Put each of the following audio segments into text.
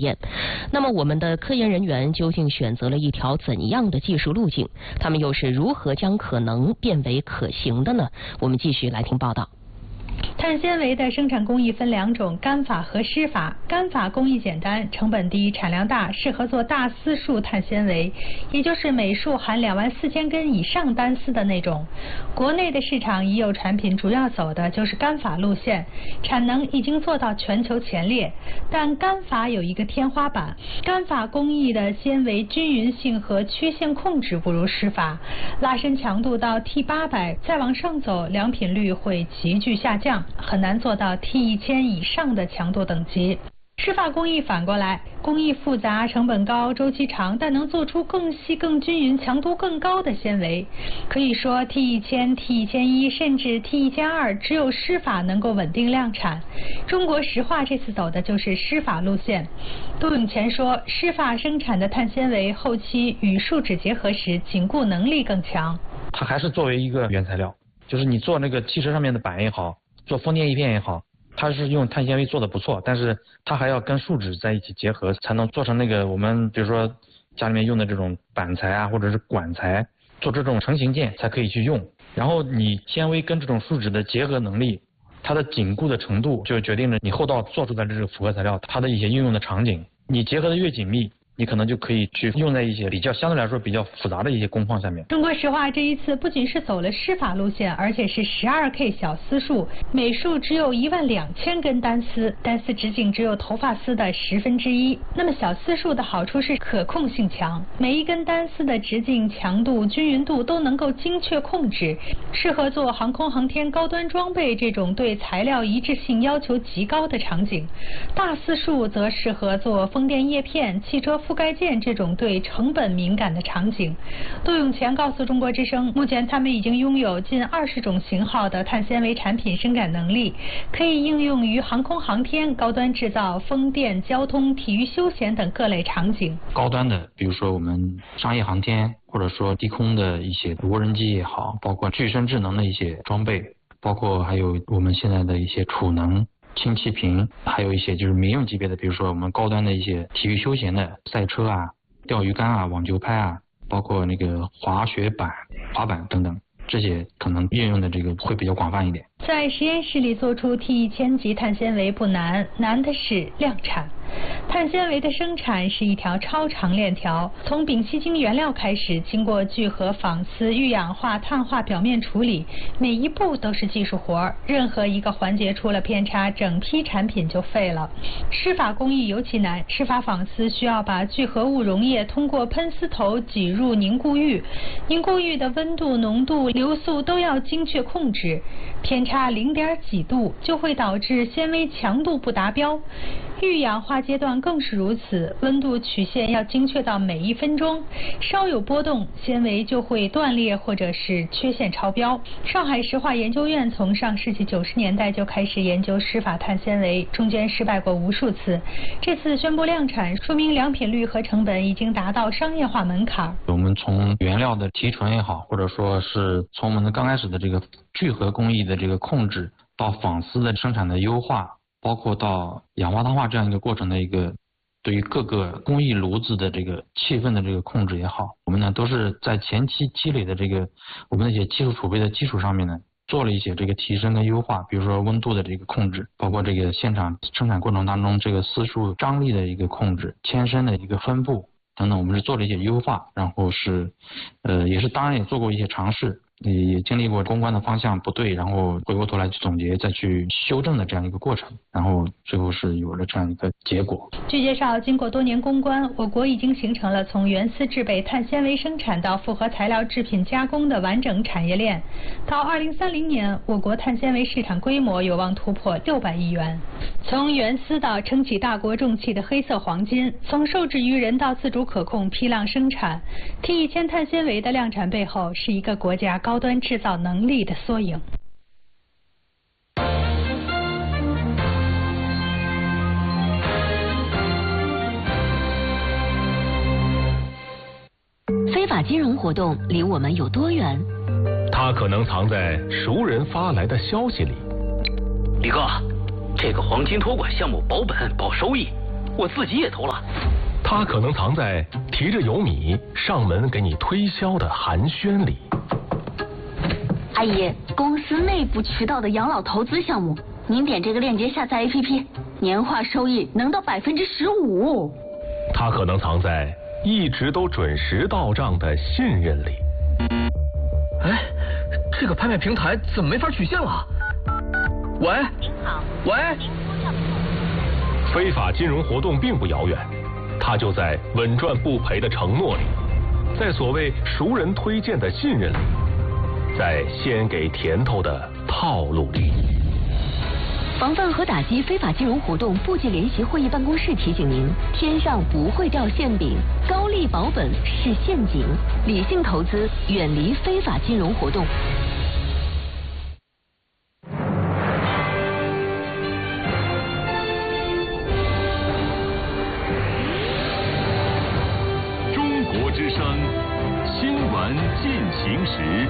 验。那么我们的科研人员究竟选择了一条怎样的技术路径？他们又是如何将可能变为可行的呢？我们继续来听报道。 碳纤维的生产工艺分两种，干法和湿法。干法工艺简单，成本低，产量大，适合做大丝束碳纤维，也就是每束含24000根以上单丝的那种。国内的市场已有产品主要走的就是干法路线，产能已经做到全球前列。但干法有一个天花板，干法工艺的纤维均匀性和曲线控制不如湿法，拉伸强度到 T800， 再往上走，良品率会急剧下降，很难做到 T1000 以上的强度等级。湿法工艺反过来，工艺复杂，成本高，周期长，但能做出更细、更均匀、强度更高的纤维。可以说 T1000、T1001 甚至 T1002，只有湿法能够稳定量产。中国石化这次走的就是湿法路线。杜永乾说，湿法生产的碳纤维后期与树脂结合时，紧固能力更强。 它还是作为一个原材料，就是你做那个汽车上面的板也好，做风电叶片也好，它是用碳纤维做的不错，但是它还要跟树脂在一起结合，才能做成那个我们比如说家里面用的这种板材啊，或者是管材，做这种成型件才可以去用。然后你纤维跟这种树脂的结合能力，它的紧固的程度，就决定了你后道做出来的这个复合材料它的一些应用的场景。你结合的越紧密，你可能就可以去用在一些相对来说比较复杂的一些工况下面。 中国石化这一次不仅是走了湿法路线，而且是12K 小丝束，每束只有12000根单丝，单丝直径只有头发丝的1/10。那么小丝束的好处是可控性强，每一根单丝的直径、强度、均匀度都能够精确控制，适合做航空航天高端装备这种对材料一致性要求极高的场景。大丝束则适合做风电叶片、汽车覆盖件这种对成本敏感的场景。杜永乾告诉中国之声，目前他们已经拥有近20种型号的碳纤维产品生产能力，可以应用于航空航天、高端制造、风电、交通、体育休闲等各类场景。 高端的，比如说我们商业航天，或者说低空的一些无人机也好，包括具身智能的一些装备，包括还有我们现在的一些储能、氢气瓶，还有一些就是民用级别的，比如说我们高端的一些体育休闲的赛车啊、钓鱼竿啊、网球拍啊，包括那个滑雪板、滑板等等，这些可能运用的这个会比较广泛一点。 在实验室里做出 T1000级碳纤维不难，难的是量产。碳纤维的生产是一条超长链条，从丙烯腈原料开始，经过聚合、纺丝、遇氧化、碳化表面处理，每一步都是技术活，任何一个环节出了偏差，整批产品就废了。湿法工艺尤其难，湿法纺丝需要把聚合物溶液通过喷丝头挤入凝固浴，凝固浴的温度、浓度、流速都要精确控制，偏差0.几度就会导致纤维强度不达标。遇氧化阶段更是如此，温度曲线要精确到每1分钟，稍有波动，纤维就会断裂或者是缺陷超标。上海石化研究院从上世纪90年代就开始研究湿法碳纤维，中间失败过无数次。这次宣布量产，说明良品率和成本已经达到商业化门槛。 我们从原料的提纯也好，或者说是从我们的刚开始的这个聚合工艺的这个控制，到纺丝的生产的优化，包括到氧化碳化这样一个过程的一个对于各个工艺炉子的这个气氛的这个控制也好，我们呢都是在前期积累的这个我们的一些技术储备的基础上面呢，做了一些这个提升跟优化，比如说温度的这个控制，包括这个现场生产过程当中这个丝束张力的一个控制、铅身的一个分布等等，我们是做了一些优化，然后是也是当然也做过一些尝试，也经历过公关的方向不对，然后回过头来去总结再去修正的这样一个过程，然后最后是有了这样一个结果。 据介绍，经过多年攻关，我国已经形成了从原丝制备、碳纤维生产到复合材料制品加工的完整产业链。到2030年，我国碳纤维市场规模有望突破600亿元。从原丝到撑起大国重器的黑色黄金，从受制于人到自主可控批量生产， T1000碳纤维的量产背后是一个国家高端制造能力的缩影。 非法金融活动离我们有多远？ 它可能藏在熟人发来的消息里。 李哥，这个黄金托管项目保本保收益， 我自己也投了。 它可能藏在提着油米上门给你推销的寒暄里。 阿姨，公司内部渠道的养老投资项目，您点这个链接下载 APP， 年化收益能到15%。 它可能藏在一直都准时到账的信任里。 哎，这个拍卖平台怎么没法取现了？喂，您好，喂。 非法金融活动并不遥远，它就在稳赚不赔的承诺里，在所谓熟人推荐的信任里，在先给甜头的套路里。 防范和打击非法金融活动部级联席会议办公室提醒您：天上不会掉馅饼，高利保本是陷阱，理性投资，远离非法金融活动。 中国之声新闻进行时。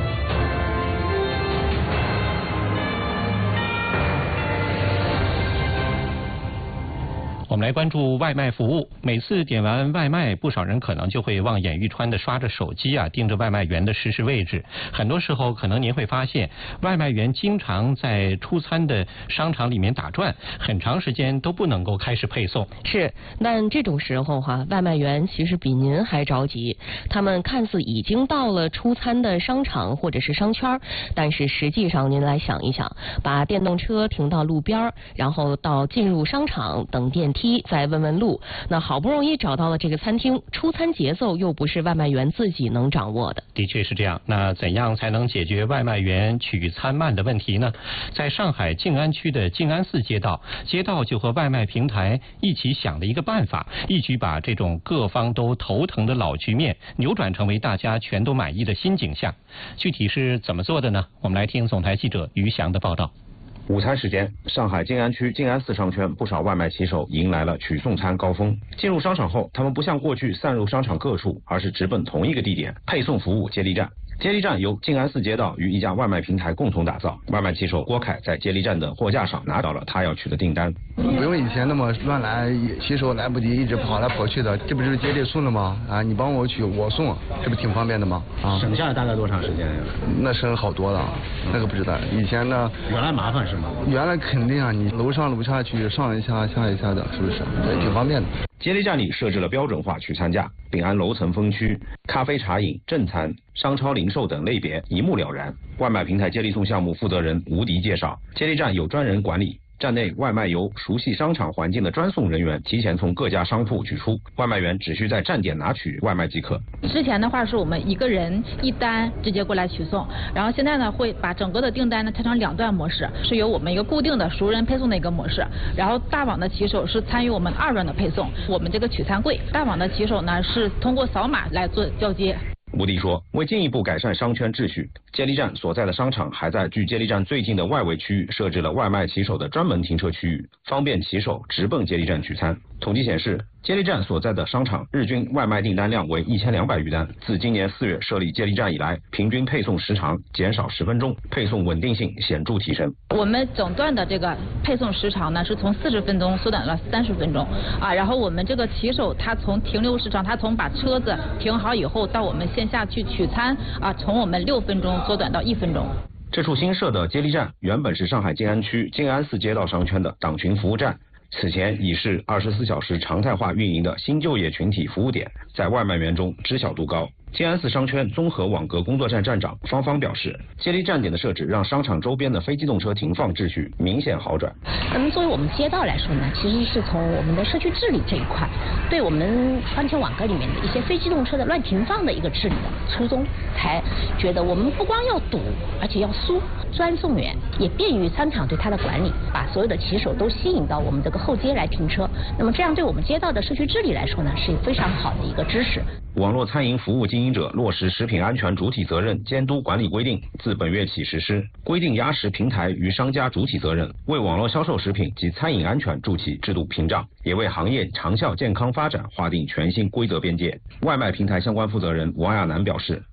我们来关注外卖服务。每次点完外卖，不少人可能就会望眼欲穿的刷着手机盯着外卖员的实时位置。很多时候，可能您会发现，外卖员经常在出餐的商场里面打转，很长时间都不能够开始配送。 是，但这种时候外卖员其实比您还着急。他们看似已经到了出餐的商场或者是商圈，但是实际上您来想一想，把电动车停到路边，然后到进入商场等电梯，再问问路，那好不容易找到了这个餐厅，出餐节奏又不是外卖员自己能掌握的。 的确是这样。那怎样才能解决外卖员取餐慢的问题呢？在上海静安区的静安寺街道就和外卖平台一起想了一个办法，一举把这种各方都头疼的老局面扭转成为大家全都满意的新景象。具体是怎么做的呢？我们来听总台记者于翔的报道。 午餐时间，上海静安区静安寺商圈不少外卖骑手迎来了取送餐高峰。进入商场后，他们不像过去散入商场各处，而是直奔同一个地点——配送服务接力站。接力站由静安寺街道与一家外卖平台共同打造。外卖骑手郭凯在接力站的货架上拿到了他要取的订单。 不用以前那么乱来，骑手来不及一直跑来跑去的，这不是接力送的吗？你帮我取，我送，这不挺方便的吗？ 省下来大概多长时间呀？ 那省好多了，那个不知道。以前呢， 原来麻烦是吗？ 原来肯定你楼上楼下去，上一下下一下的，是不是？对，挺方便的。 接力站里设置了标准化取餐架，并按楼层分区、咖啡茶饮、正餐、商超零售等类别一目了然。外卖平台接力送项目负责人吴迪介绍，接力站有专人管理，站内外卖由熟悉商场环境的专送人员提前从各家商铺取出，外卖员只需在站点拿取外卖即可。 之前的话是我们一个人一单直接过来取送，然后现在呢会把整个的订单呢拆成2段模式，是由我们一个固定的熟人配送的一个模式，然后大网的骑手是参与我们2段的配送。我们这个取餐柜，大网的骑手呢是通过扫码来做交接。 吴迪说，为进一步改善商圈秩序，接力站所在的商场还在距接力站最近的外围区域设置了外卖骑手的专门停车区域，方便骑手直奔接力站取餐。统计显示，接力站所在的商场日均外卖订单量为1200余单。自今年4月设立接力站以来，平均配送时长减少10分钟，配送稳定性显著提升。 我们整段的这个配送时长呢是从40分钟缩短了30分钟然后我们这个骑手他从停留时长，他从把车子停好以后到我们线下去取餐从我们6分钟缩短到1分钟。 这处新设的接力站原本是上海静安区静安寺街道商圈的党群服务站，此前已是24小时常态化运营的新就业群体服务点，在外卖员中知晓度高。静安寺商圈综合网格工作站站长方方表示，接力站点的设置让商场周边的非机动车停放秩序明显好转。 那么作为我们街道来说呢，其实是从我们的社区治理这一块，对我们宽圈网格里面的一些非机动车的乱停放的一个治理的初衷，才觉得我们不光要堵，而且要疏，专送员，也便于商场对它的管理，把所有的骑手都吸引到我们这个后街来停车。那么这样对我们街道的社区治理来说呢，是非常好的一个支持。 网络餐饮服务经营者落实食品安全主体责任监督管理规定自本月起实施，规定压实平台与商家主体责任，为网络销售食品及餐饮安全筑起制度屏障，也为行业长效健康发展划定全新规则边界。外卖平台相关负责人王亚楠表示，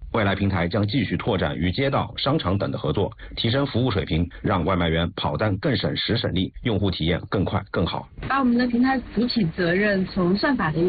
未来平台将继续拓展与街道、商场等的合作，提升服务水平，让外卖员跑单更省时省力，用户体验更快更好。 把我们的平台主体责任从算法的